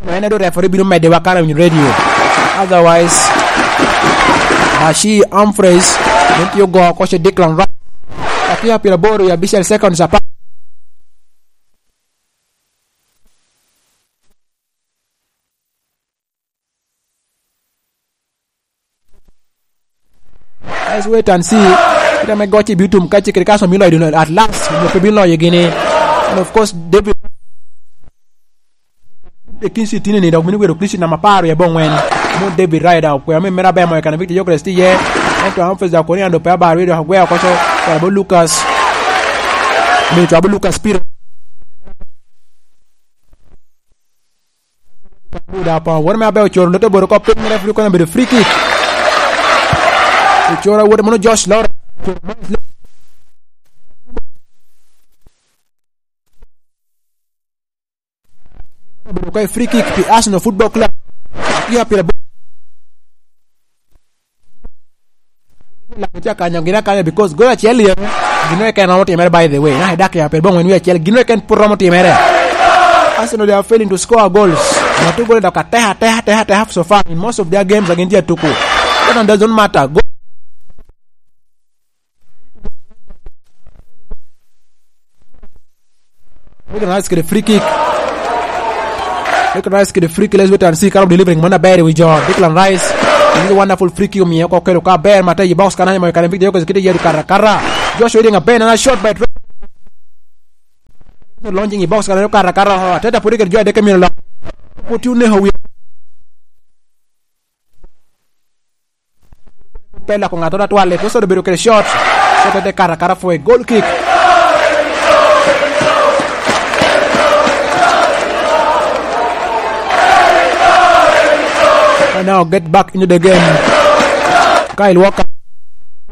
When I do referee binu mede wakara in radio. Otherwise, Ashi Humphreys don't you go coach Declan Rice. Akia pila boru ya bisel seconds apart. Let's wait and see. Kita may got you to mkachi kirikaso milo at last. We will know again. And of course, David. The Kinsey Tini need of Minugo Christian Namapari a bon when no David Ryder, where I mean Merabama can be the Yokesti here, and to Humphreys the Korean, the Paba Radio, where Cocho, Lucas, Trouble Lucas Spirit. What am I about your little bit of picking if you're going to be the free kick? It's your word, Josh Lord. Okay, free kick to Arsenal Football Club. Here, because go at Chelsea, Gino cannot team by the way. Now, when we are Chelsea, Gino can put on team. Arsenal they are failing to score goals. Not to go to half so far in most of their games against Tuku. That doesn't matter. Go. We can ask the free kick. Declan Rice the free kick. Let's wait and see. Carol delivering Mona Berry with John. Declan Rice. This is a wonderful free kick. Me ko kero ka bear mata yi box kana mo kana big yoko zikiti yeru kara. Josh waiting a pen and a shot by launching yi box kana kara. Teta put it joy de kamino. Put you ne ho. Pela con atora toile. Questo dovrebbe che shot. Shot de kara for a goal kick. And now get back into the game. Kyle Walker